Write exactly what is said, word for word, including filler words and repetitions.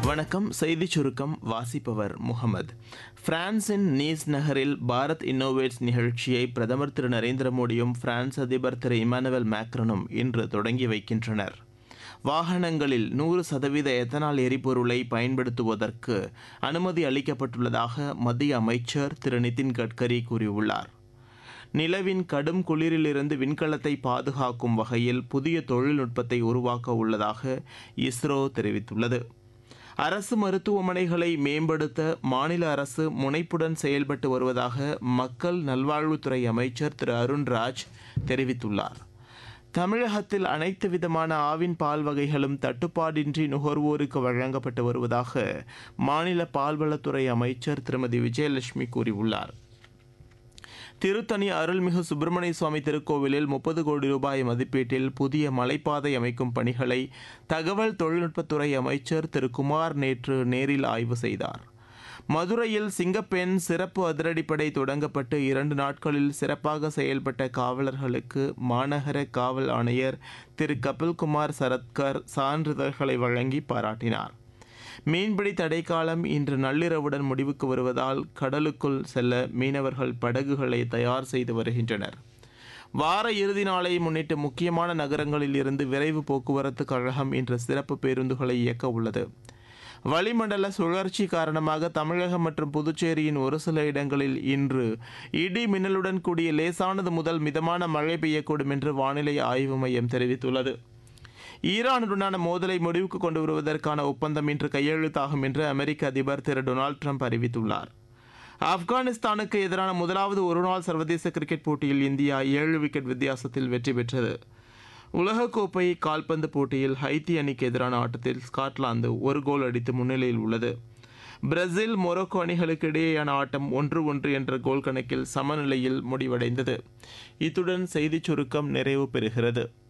வணக்கம். செய்திச் சுருக்கம் வாசிப்பவர் முகமது. பிரான்சின் நீஸ் நகரில் பாரத் இன்னோவேட்ஸ் நிகழ்ச்சியை பிரதமர் திரு நரேந்திர மோடியும் பிரான்ஸ் அதிபர் திரு இமானுவேல் மேக்ரனும் இன்று தொடங்கி வைக்கின்றனர். வாகனங்களில் நூறு சதவீத எத்தனால் எரிபொருளை பயன்படுத்துவதற்கு அனுமதி அளிக்கப்பட்டுள்ளதாக மத்திய அமைச்சர் திரு நிதின் கட்கரி கூறியுள்ளார். நிலவின் கடும் குளிரிலிருந்து விண்கலத்தை பாதுகாக்கும் வகையில் புதிய தொழில்நுட்பத்தை உருவாக்க உள்ளதாக இஸ்ரோ தெரிவித்துள்ளது. அரசு மருத்துவமனைகளை மேம்படுத்த மாநில அரசு முனைப்புடன் செயல்பட்டு வருவதாக மக்கள் நல்வாழ்வுத்துறை அமைச்சர் திரு அருண்ராஜ் தெரிவித்துள்ளார். தமிழகத்தில் அனைத்து விதமான ஆவின் பால் வகைகளும் தட்டுப்பாடின்றி நுகர்வோருக்கு வழங்கப்பட்டு வருவதாக மாநில பால்வளத்துறை அமைச்சர் திருமதி விஜயலட்சுமி கூறியுள்ளார். திருத்தணி அருள்மிகு சுப்பிரமணிய சுவாமி திருக்கோவிலில் முப்பது கோடி ரூபாய் மதிப்பீட்டில் புதிய மலைப்பாதை அமைக்கும் பணிகளை தகவல் தொழில்நுட்பத்துறை அமைச்சர் திரு குமார் நேற்று நேரில் ஆய்வு செய்தார். மதுரையில் சிங்கப்பெண் சிறப்பு அதிரடிப்படை தொடங்கப்பட்டு இரண்டு நாட்களில் சிறப்பாக செயல்பட்ட காவலர்களுக்கு மாநகர காவல் ஆணையர் திரு கபில்குமார் சரத்கர் சான்றிதழ்களை வழங்கி பாராட்டினார். மீன்பிடி தடைக்காலம் இன்று நள்ளிரவுடன் முடிவுக்கு வருவதால் கடலுக்குள் செல்ல மீனவர்கள் படகுகளை தயார் செய்து வருகின்றனர். வார இறுதி நாளை முன்னிட்டு முக்கியமான நகரங்களில் இருந்து விரைவு போக்குவரத்து கழகம் இன்று சிறப்பு பேருந்துகளை இயக்க உள்ளது. வளிமண்டல சுழற்சி காரணமாக தமிழகம் மற்றும் புதுச்சேரியின் ஒரு சில இடங்களில் இன்று இடி மின்னலுடன் கூடிய லேசானது முதல் மிதமான மழை பெய்யக்கூடும் என்று வானிலை ஆய்வு மையம் தெரிவித்துள்ளது. ஈரானுடனான மோதலை முடிவுக்கு கொண்டு வருவதற்கான ஒப்பந்தம் இன்று கையெழுத்தாகும் என்று அமெரிக்க அதிபர் திரு டொனால்டு ட்ரம்ப் அறிவித்துள்ளார். ஆப்கானிஸ்தானுக்கு எதிரான முதலாவது ஒருநாள் சர்வதேச கிரிக்கெட் போட்டியில் இந்தியா ஏழு விக்கெட் வித்தியாசத்தில் வெற்றி பெற்றது. உலகக்கோப்பை கால்பந்து போட்டியில் ஹைத்தி அணிக்கு எதிரான ஆட்டத்தில் ஸ்காட்லாந்து ஒரு கோல் அடித்து முன்னிலையில் உள்ளது. பிரேசில் மொரோக்கோ அணிகளுக்கு இடையேயான ஆட்டம் ஒன்று ஒன்று என்ற கோல் கணக்கில் சமநிலையில் முடிவடைந்தது. இத்துடன் செய்திச் சுருக்கம் நிறைவு பெறுகிறது.